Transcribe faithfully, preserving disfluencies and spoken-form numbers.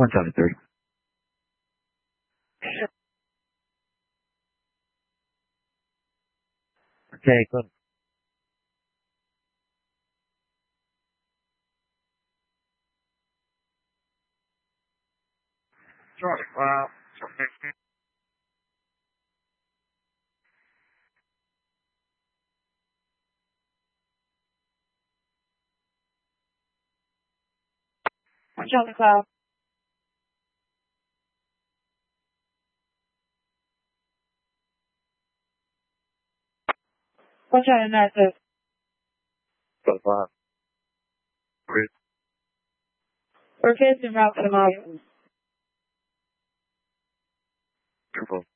one seven three. Okay, good. Sure. Uh, Charlie Cloud. One Charlie Nine. So five. We're facing route to the model. Triple.